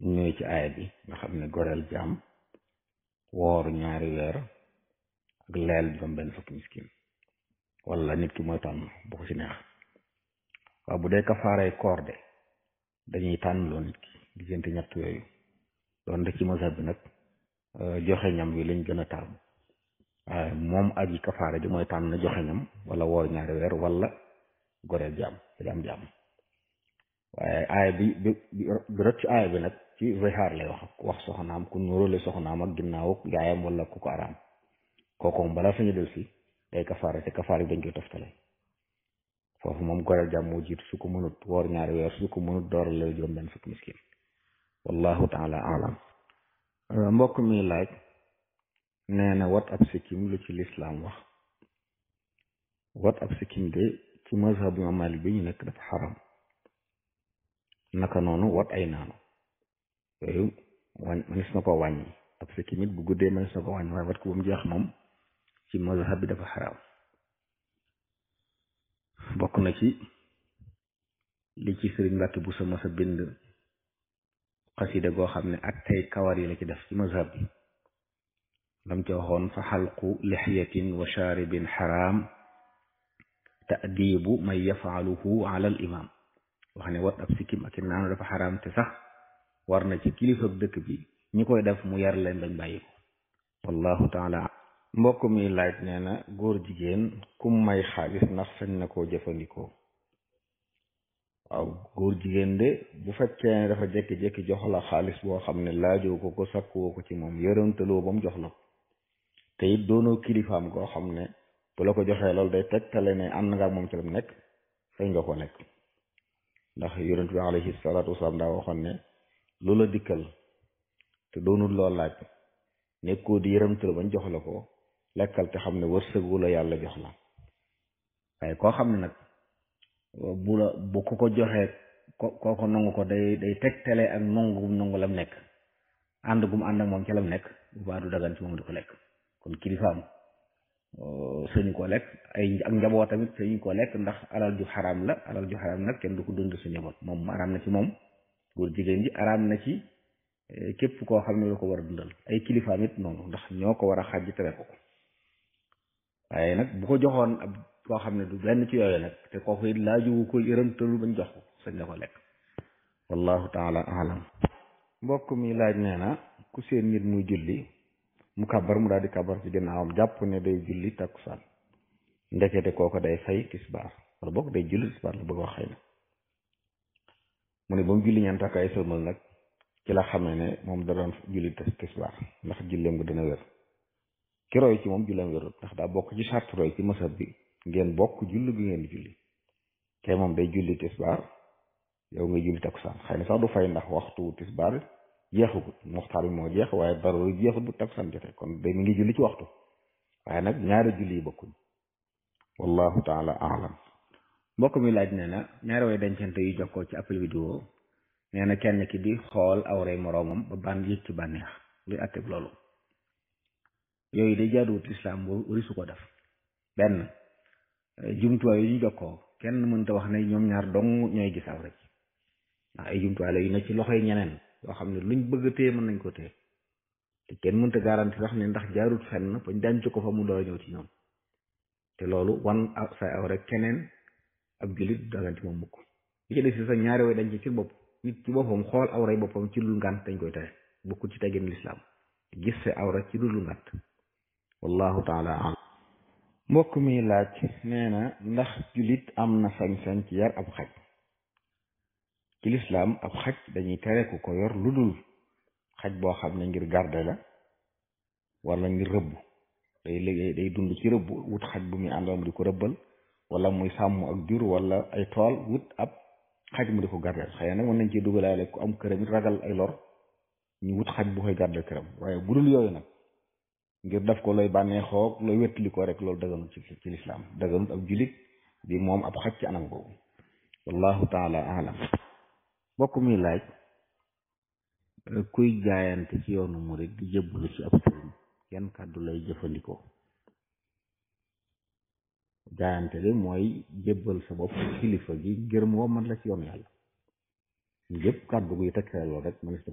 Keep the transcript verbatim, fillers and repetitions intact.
ñëwee ci aaya bi nga xam ne goreel jaam woor ñaari weer ak leel juróom benn fukki miskin wala nit ki mooy tànn bu ko ci neex waaw bu dee kafaaray koor de dañuy tànn loo nit ki diggante ñett yooyu doon de ci mazhab bi nag joxe ñam wi lañ gën a taamu waaye moom aji kafaara ji mooy tànn joxe ñam wala woor ñaari weer wala goreel jaam jaam jaam waaye aaya bi bi bi rot ci aaya bi nag ci zihaar lay wax wax soxnaam ku nuróole soxnaam ak ginnaaw yaayam wala ku ko araam kooku moom balaa fa ñu del si day kafaara te kafaara yi dañ koy toftale foofu moom goreel jaam moo jiitu su ko mënut woor ñaari weer su ko mënut dooral la juróom benn fukki miskin wallahu taala alam mbokk mi laaj nee na wat ab sikkim lu ci lislaam wax wat ab sikkim de ci mazhab Imam Malik bi ñu nekk dafa xaram naka noonu wat ay naanu yooyu wañ manis na ko wàññi ab sikkim it bu guddee manis na ko wàññi waaye wat ko ba mu jeex moom ci mazhab bi dafa xaram bokk na ci li ci sëriñ Mbàkke bu sa masa bind xasida goo xam ne ak tey kawar yi la ci def ci mazhab bi lam ci waxoon fa xalqu lixyatin wa shaaribin xaraam taadibu man yafaaluhu ala al imam wax ne wat ab sikkim ak i naanu dafa xaraam te sax war na ci kilifa dëkk bi ñi koy def mu yar leen bañ bàyyi ko wallahu taala mbokk mi laaj nee na góor jigéen kum may xaalis ndax sañ na koo jëfandikoo waaw góor jigéen de bu fekkee ne dafa jékki-jékki jox la xaalis boo xam ne laajoo ko ko sakkuwoo ko ci moom yërëntaloo ba mu jox la ko te it doonoo kilifaam goo xam ne bu la ko joxee loolu day tegtale ne ànd nga ak moom ci la mu nekk sañ nga ko lekk ndax yonent bi alayhi salaatu wasalaam daa waxoon ne lu la dikkal te doonul loo laaj nekkoo di yërëmtal bañ jox la ko lekkal te xam ne wërsëgu la yàlla jox la waaye koo xam ne nag bu la bu ko ko joxee ko kooko nangu ko day day tegtale ak nangu gum nangu lam nekk ànd gum ànd ak moom ci lam nekk bu baa du dagan ci moom di ko lekk kon kilifaam sëñu ko lekk ay ak njaboot tamit sëñu ko lekk ndax alal ju xaraam la alal ju xaraam nag kenn du ko dund sa njaboot moom araam na ci moom góor jigéen ji araam na ci képp koo xam ne la ko war a dundal ay kilifaam it noonu ndax ñoo ko war a xàjj tere ko ko waaye nag bu ko joxoon ab koo xam ne du benn ci yooyu nag te kooku it laaju ko yërëmtalu bañ jox ko sañ la ko lekk wallahu taala alam mbokk mi laaj nee na ku seen nit muy julli mu kabar mu daal di kabar ci ginnaawam jàpp ne day julli takkusaan ndekete kooko day fay tisbaar wala boog day julli tisbaar la bëgg wax xëy na mu ne ba mu julli ñeent ak ay sëlmal nag ci la xamee ne moom da doon julli tisbaar ndax julleem nga dina wér ki roy ci moom julleem wérut ndax daa bokk ci charte roy ci masab bi ngeen bokk julli gi ngeen julli te moom day julli tisbaar yow nga julli takkusaan xëy na sax du fay ndax waxtu tisbaar jeexagut muxtaar bi moo jeex waaye dara jeexut bu takkusaan jotee kon day mi ngi julli ci waxtu waaye nag ñaari julli yi bokkuñ wallahu taala alam mbokk mi laaj nee na ñaari way dencante yu jokkoo ci appel vidéo nee na kenn ki di xool awray moroomam ba ban yëg ci bànneex luy atteb loolu yooyu day jaaduwut lislaam wari su ko def benn jumtuwaay yu ñu jokkoo kenn mënta wax ne ñoom ñaar dong ñooy gis awra ci ndax ay jumtuwaay la yu ne ci loxoy ñeneen yoo xam ne luñ bëgg a téye mën nañ ko téye te kenn mënta garanti sax ne ndax jaarut fenn bañ denc ko fa mu door a ñëw ci ñoom te loolu wan say awra keneen ab jullit dagan ci moom mukk li ci des si sax ñaari way dañ ci ci bopp nit ci boppam xool awray boppam ci lu ngànt dañ koy tere bokkul ci teggin lislaam gis sa awra ci lu ngànt wallahu taala alam mbokk mi laaj nee na ndax jullit am na sañ-sañ ci yar ab xaj ci lislaam ab xaj dañuy tere ku ko yor lu dul xaj boo xam ne ngir garde la wala ngir rëbb day liggéey day dund ci rëbb wut xaj bu muy àndal mu di ko rëbbal wala muy sàmm ak jur wala ay tool wut ab xaj mu di ko gardeel xëy na mën nañ ci dugalaale ku am këram it ragal ay lor ñu wut xaj bu koy gardeel këram waaye bu dul yooyu nag ngir def ko looy bànneexoo looy wettali ko rek loolu daganut ci ci lislaam daganut ab julit di moom ab xaj ci anam boobu wallahu taala alam mbokk mi laaj kuy jaayante ci yoonu murid di jëbbalu ci ab sëriñ yan kàddu lay jëfandikoo jaayante de mooy jébbal sa bopp kilifa gi ngir moo man la ci yoonu yàlla yëpp kàddu guy tekkee loolu rek